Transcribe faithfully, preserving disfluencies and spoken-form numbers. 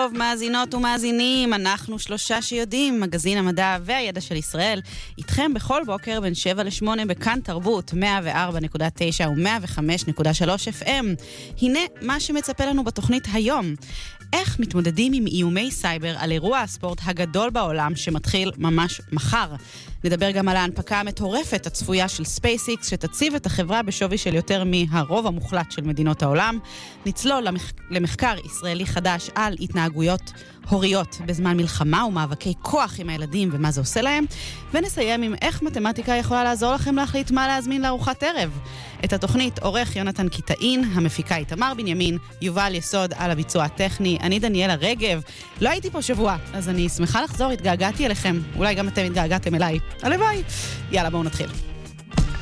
טוב, מאזינות ומאזינים, אנחנו שלושה שיודעים, מגזין המדע והידע של ישראל, איתכם בכל בוקר בין שבע לשמונה בכאן תרבות, מאה וארבע נקודה תשע ו-מאה וחמש נקודה שלוש אף אם. הנה מה שמצפה לנו בתוכנית היום. איך מתמודדים עם איומי סייבר על אירוע הספורט הגדול בעולם שמתחיל ממש מחר. נדבר גם על ההנפקה המטורפת הצפויה של ספייסיקס שתציב את החברה בשווי של יותר מהרוב המוחלט של מדינות העולם. נצלול למח... למחקר ישראלי חדש על התנהגויות הוריות בזמן מלחמה ומאבקי כוח עם הילדים ומה זה עושה להם. ונסיים עם איך מתמטיקה יכולה לעזור לכם להחליט מה להזמין לארוחת ערב. את התוכנית עורך יונתן קיטאין, המפיקה איתמר בנימין, יובל יסוד על הביצוע הטכני, אני דניאלה רגב. לא הייתי פה שבוע, אז אני שמחה לחזור, התגעגעתי אליכם. אולי גם אתם התגעגעתם אליי. הלוואי. יאללה, בואו נתחיל.